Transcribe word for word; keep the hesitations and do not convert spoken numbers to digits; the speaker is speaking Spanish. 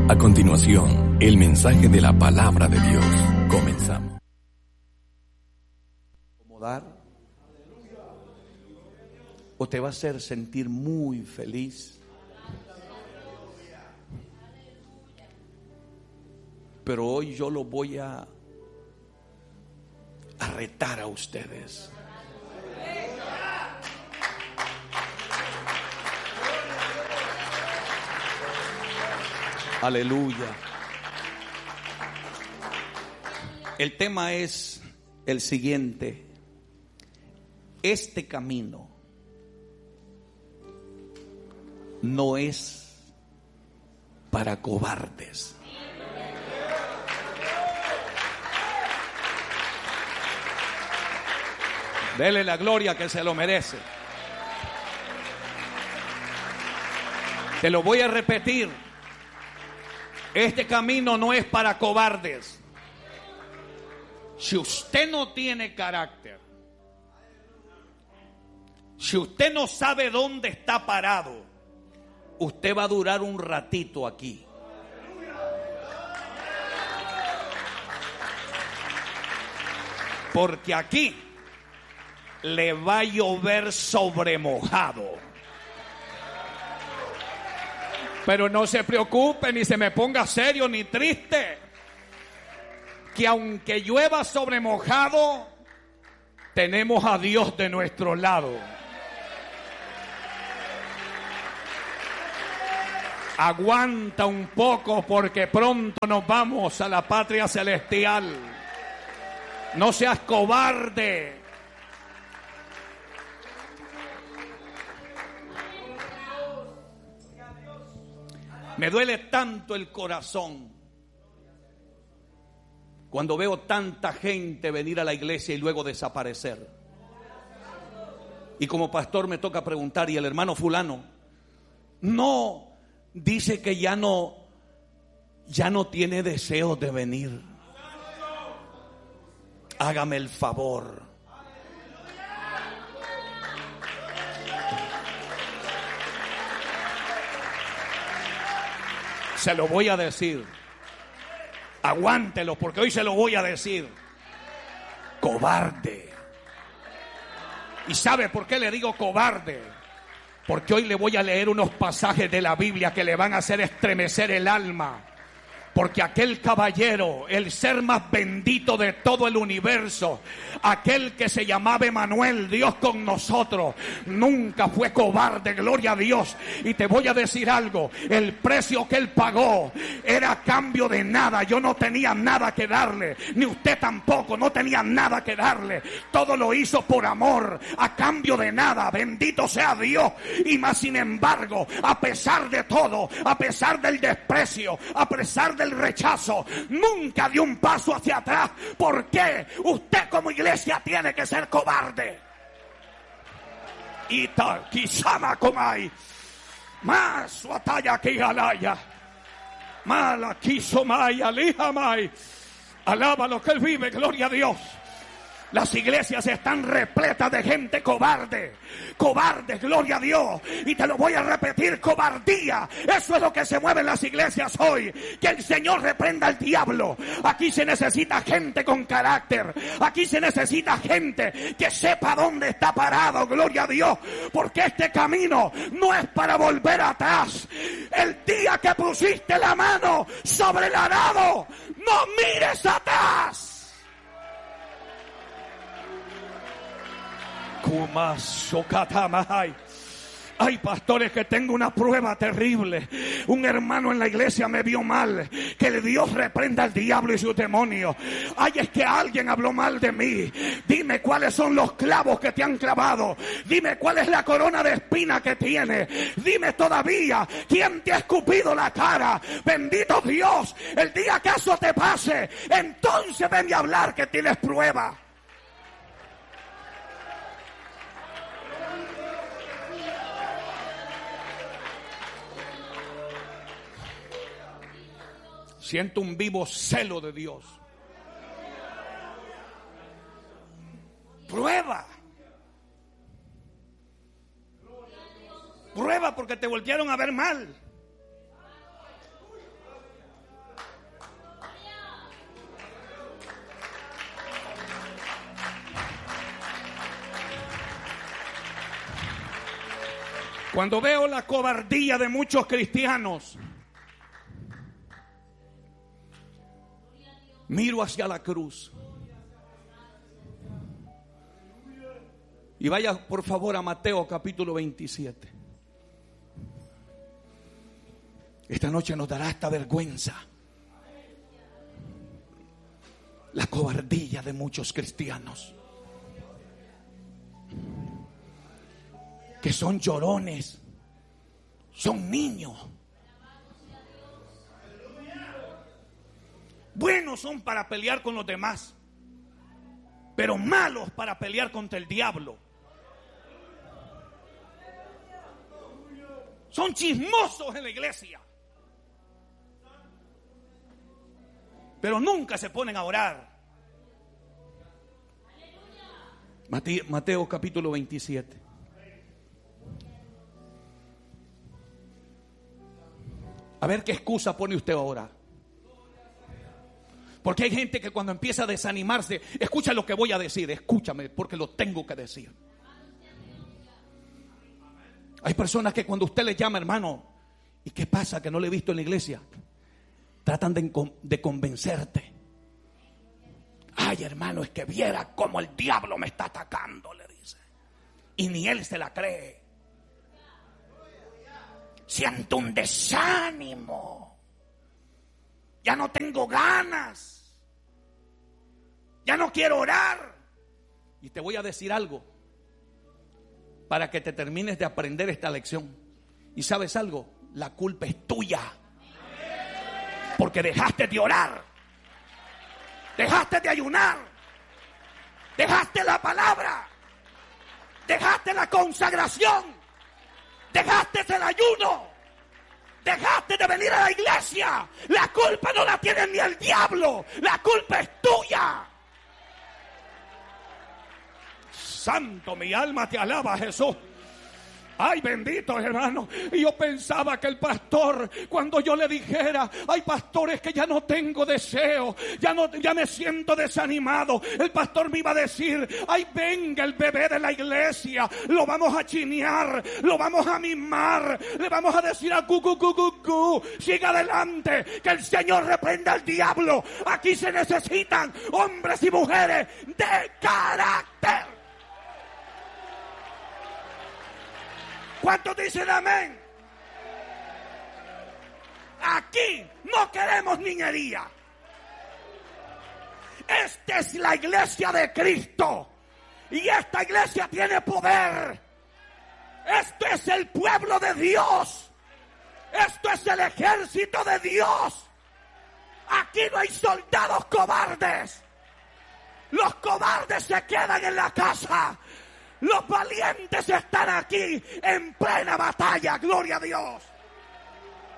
A continuación, el mensaje de la palabra de Dios. Comenzamos. O te va a hacer sentir muy feliz. Pero hoy yo lo voy a, a retar a ustedes. Aleluya. El tema es el siguiente. Este camino no es para cobardes. Dele la gloria que se lo merece. Te lo voy a repetir. Este camino no es para cobardes. Si usted no tiene carácter, si usted no sabe dónde está parado, usted va a durar un ratito aquí. Porque aquí le va a llover sobre mojado. Pero no se preocupe, ni se me ponga serio ni triste. Que aunque llueva sobre mojado, tenemos a Dios de nuestro lado. Aguanta un poco porque pronto nos vamos a la patria celestial. No seas cobarde. Me duele tanto el corazón cuando veo tanta gente venir a la iglesia y luego desaparecer. Y como pastor me toca preguntar, ¿y el hermano fulano? No, dice que ya no, ya no tiene deseos de venir. Hágame el favor. Se lo voy a decir. Aguántelo porque hoy se lo voy a decir. Cobarde. ¿Y sabe por qué le digo cobarde? Porque hoy le voy a leer unos pasajes de la Biblia que le van a hacer estremecer el alma. Porque aquel caballero, el ser más bendito de todo el universo, aquel que se llamaba Emanuel, Dios con nosotros, nunca fue cobarde, gloria a Dios. Y te voy a decir algo, el precio que él pagó era a cambio de nada. Yo no tenía nada que darle, ni usted tampoco, no tenía nada que darle. Todo lo hizo por amor, a cambio de nada, bendito sea Dios. Y más sin embargo, a pesar de todo, a pesar del desprecio, a pesar de el rechazo, nunca dio un paso hacia atrás. ¿Por qué? Usted como iglesia tiene que ser cobarde. Ita kisama komai más batalla que galaya mala quiso mai alijamai. Alaba lo que él vive, gloria a Dios. Las iglesias están repletas de gente cobarde. Cobarde, gloria a Dios. Y te lo voy a repetir, cobardía. Eso es lo que se mueve en las iglesias hoy. Que el Señor reprenda al diablo. Aquí se necesita gente con carácter. Aquí se necesita gente que sepa dónde está parado, gloria a Dios. Porque este camino no es para volver atrás. El día que pusiste la mano sobre el arado, no mires atrás. Ay, pastores, que tengo una prueba terrible. Un hermano en la iglesia me vio mal. Que el Dios reprenda al diablo y sus demonios. Ay, es que alguien habló mal de mí. Dime cuáles son los clavos que te han clavado. Dime cuál es la corona de espina que tienes. Dime todavía quién te ha escupido la cara. Bendito Dios. El día que eso te pase, entonces ven a hablar que tienes prueba. Siento un vivo celo de Dios. Prueba. Prueba porque te voltearon a ver mal. Cuando veo la cobardía de muchos cristianos, miro hacia la cruz. Y vaya por favor a Mateo capítulo veintisiete. Esta noche nos dará esta vergüenza. La cobardía de muchos cristianos, que son llorones, son niños. Buenos son para pelear con los demás, pero malos para pelear contra el diablo. Son chismosos en la iglesia, pero nunca se ponen a orar. Mateo, Mateo capítulo veintisiete. A ver qué excusa pone usted ahora. Porque hay gente que cuando empieza a desanimarse, escucha lo que voy a decir, escúchame porque lo tengo que decir. Hay personas que cuando usted le llama, hermano, ¿y qué pasa que no le he visto en la iglesia? Tratan de, de convencerte. Ay, hermano, es que viera cómo el diablo me está atacando, le dice. Y ni él se la cree. Siento un desánimo. Ya no tengo ganas. Ya no quiero orar. Y te voy a decir algo para que te termines de aprender esta lección. ¿Y sabes algo? La culpa es tuya, porque dejaste de orar, dejaste de ayunar, dejaste la palabra, dejaste la consagración, dejaste el ayuno, dejaste de venir a la iglesia. La culpa no la tiene ni el diablo, la culpa es tuya. Santo, mi alma te alaba, Jesús. Ay, bendito, hermano. Y yo pensaba que el pastor, cuando yo le dijera, hay pastores que ya no tengo deseo, ya no, ya me siento desanimado, el pastor me iba a decir, ay, venga el bebé de la iglesia, lo vamos a chinear, lo vamos a mimar, le vamos a decir a gu, gu, gu, gu, gu, siga adelante, que el Señor reprenda al diablo. Aquí se necesitan hombres y mujeres de carácter. ¿Cuántos dicen amén? Aquí no queremos niñería. Esta es la iglesia de Cristo. Y esta iglesia tiene poder. Esto es el pueblo de Dios. Esto es el ejército de Dios. Aquí no hay soldados cobardes. Los cobardes se quedan en la casa. Los valientes están aquí en plena batalla, gloria a Dios.